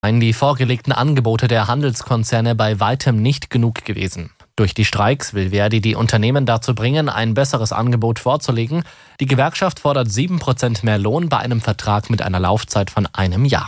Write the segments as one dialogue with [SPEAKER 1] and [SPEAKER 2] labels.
[SPEAKER 1] Seien die vorgelegten Angebote der Handelskonzerne bei weitem nicht genug gewesen. Durch die Streiks will Verdi die Unternehmen dazu bringen, ein besseres Angebot vorzulegen. Die Gewerkschaft fordert 7% mehr Lohn bei einem Vertrag mit einer Laufzeit von einem Jahr.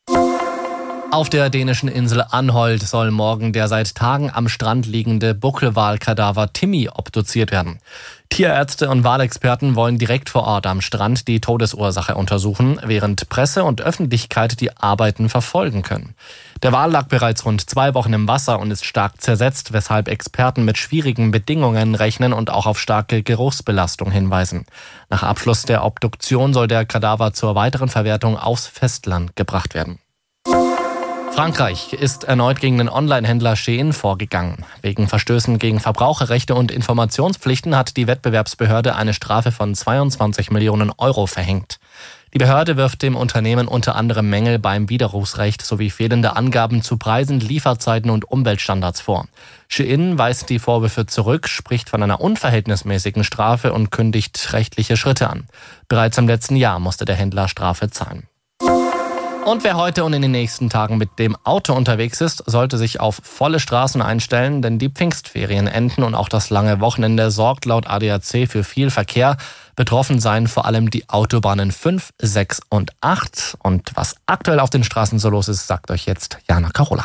[SPEAKER 1] Auf der dänischen Insel Anholt soll morgen der seit Tagen am Strand liegende Buckelwalkadaver Timmy obduziert werden. Tierärzte und Walexperten wollen direkt vor Ort am Strand die Todesursache untersuchen, während Presse und Öffentlichkeit die Arbeiten verfolgen können. Der Wal lag bereits rund 2 Wochen im Wasser und ist stark zersetzt, weshalb Experten mit schwierigen Bedingungen rechnen und auch auf starke Geruchsbelastung hinweisen. Nach Abschluss der Obduktion soll der Kadaver zur weiteren Verwertung aufs Festland gebracht werden. Frankreich ist erneut gegen den Online-Händler Shein vorgegangen. Wegen Verstößen gegen Verbraucherrechte und Informationspflichten hat die Wettbewerbsbehörde eine Strafe von 22 Millionen Euro verhängt. Die Behörde wirft dem Unternehmen unter anderem Mängel beim Widerrufsrecht sowie fehlende Angaben zu Preisen, Lieferzeiten und Umweltstandards vor. Shein weist die Vorwürfe zurück, spricht von einer unverhältnismäßigen Strafe und kündigt rechtliche Schritte an. Bereits im letzten Jahr musste der Händler Strafe zahlen. Und wer heute und in den nächsten Tagen mit dem Auto unterwegs ist, sollte sich auf volle Straßen einstellen, denn die Pfingstferien enden und auch das lange Wochenende sorgt laut ADAC für viel Verkehr. Betroffen seien vor allem die Autobahnen 5, 6 und 8. Und was aktuell auf den Straßen so los ist, sagt euch jetzt Jana Carola.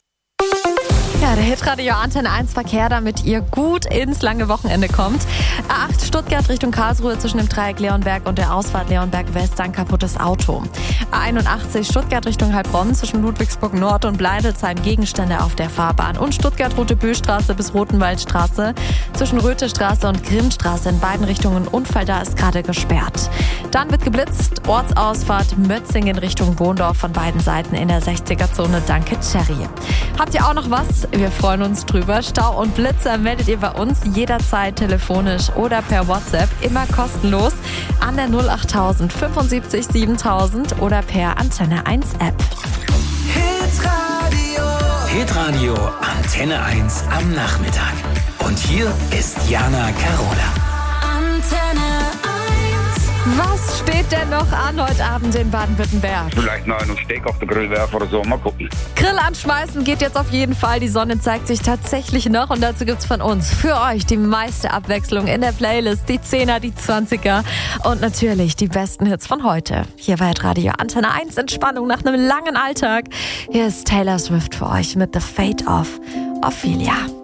[SPEAKER 2] Ja, der Hitradio Antenne 1 Verkehr, damit ihr gut ins lange Wochenende kommt. A8 Stuttgart Richtung Karlsruhe zwischen dem Dreieck Leonberg und der Ausfahrt Leonberg West ein kaputtes Auto. A81 Stuttgart Richtung Heilbronn zwischen Ludwigsburg Nord und Bleidelsheim Gegenstände auf der Fahrbahn. Und Stuttgart Rote Böstraße bis Rotenwaldstraße zwischen Röthestraße und Grimmstraße in beiden Richtungen. Unfall da ist gerade gesperrt. Dann wird geblitzt. Ortsausfahrt Mötzingen Richtung Bohndorf von beiden Seiten in der 60er-Zone. Danke, Cherry. Habt ihr auch noch was? Wir freuen uns drüber. Stau und Blitzer meldet ihr bei uns jederzeit telefonisch oder per WhatsApp. Immer kostenlos an der 08000 75 7000 oder per Antenne 1 App.
[SPEAKER 3] Hitradio Antenne 1 am Nachmittag. Und hier ist Jana Carola.
[SPEAKER 2] Antenne 1. Was steht denn noch an heute Abend in Baden-Württemberg?
[SPEAKER 4] Vielleicht noch einen Steak auf den Grill werfen oder so, mal gucken.
[SPEAKER 2] Grill anschmeißen geht jetzt auf jeden Fall. Die Sonne zeigt sich tatsächlich noch und dazu gibt's von uns für euch die meiste Abwechslung in der Playlist. Die 10er, die 20er und natürlich die besten Hits von heute. Hier bei Radio Antenne 1 Entspannung nach einem langen Alltag. Hier ist Taylor Swift für euch mit The Fate of Ophelia.